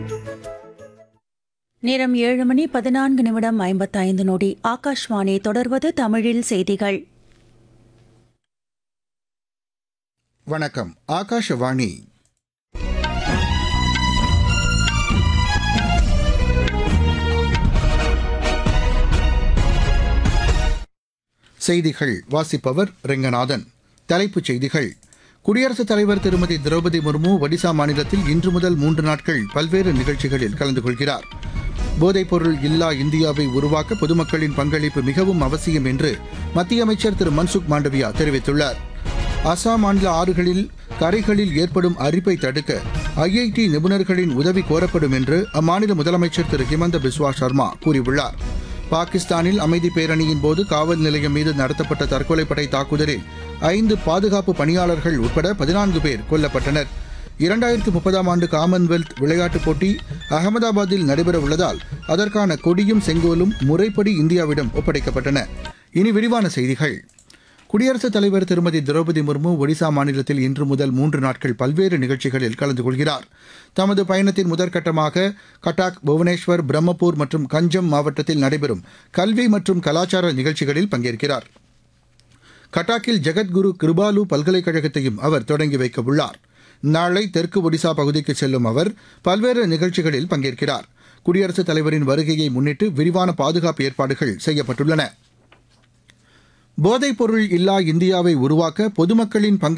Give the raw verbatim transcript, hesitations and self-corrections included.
நேரம் ஏழு மணி பதினான்கு நிமிடம் ஐம்பத்தைந்து நொடி. ஆகாஷ்வாணி. தொடர்வது தமிழில் செய்திகள். வணக்கம். ஆகாஷவாணி. செய்திகள் வாசிப்பவர் ரெங்கநாதன். தலைப்புச் செய்திகள். குடியரசுத் தலைவர் திருமதி திரௌபதி முர்மு ஒடிசா மாநிலத்தில் இன்று முதல் மூன்று நாட்கள் பல்வேறு நிகழ்ச்சிகளில் கலந்து கொள்கிறார். போதைப்பொருள் இல்லா இந்தியாவை உருவாக்க பொதுமக்களின் பங்களிப்பு மிகவும் அவசியம் என்று மத்திய அமைச்சர் திரு மன்சுக் மாண்டவியா தெரிவித்துள்ளார். அசாம் மாநில ஆறுகளில் கரைகளில் ஏற்படும் அரிப்பை தடுக்க ஐஐடி நிபுணர்களின் உதவி கோரப்படும் என்று அம்மாநில முதலமைச்சர் திரு ஹிமந்த பிஸ்வா சர்மா கூறியுள்ளார். பாகிஸ்தானில் அமைதி பேரணியின் போது காவல் நிலையம் மீது நடத்தப்பட்ட தற்கொலைப்படை தாக்குதலில் ஐந்து பாதுகாப்பு பணியாளர்கள் உட்பட பதினான்கு பேர் கொல்லப்பட்டனர். இரண்டாயிரத்து முப்பதாம் ஆண்டு காமன்வெல்த் விளையாட்டுப் போட்டி அகமதாபாத்தில் நடைபெற உள்ளதால் அதற்கான கொடியும் செங்கோலும் முறைப்படி இந்தியாவிடம் ஒப்படைக்கப்பட்டன. இனி விரிவான செய்திகள். குடியரசுத் தலைவர் திருமதி திரௌபதி முர்மு ஒடிசா மாநிலத்தில் இன்று முதல் மூன்று நாட்கள் பல்வேறு நிகழ்ச்சிகளில் கலந்து கொள்கிறார். தமது பயணத்தின் முதற்கட்டமாக கட்டாக், புவனேஸ்வர், பிரம்மபூர் மற்றும் கஞ்சம் மாவட்டத்தில் நடைபெறும் கல்வி மற்றும் கலாச்சார நிகழ்ச்சிகளில் பங்கேற்கிறார். கட்டாக்கில் ஜெகத்குரு கிருபாலு பல்கலைக்கழகத்தையும் அவர் தொடங்கி வைக்க உள்ளார். நாளை தெற்கு ஒடிசா பகுதிக்கு செல்லும் அவர் பல்வேறு நிகழ்ச்சிகளில் பங்கேற்கிறார். குடியரசுத் தலைவரின் வருகையை முன்னிட்டு விரிவான பாதுகாப்பு ஏற்பாடுகள் செய்யப்பட்டுள்ளன. போதைப்பொருள் இல்லா இந்தியாவை உருவாக்க பொதுமக்களின் பங்களிப்பு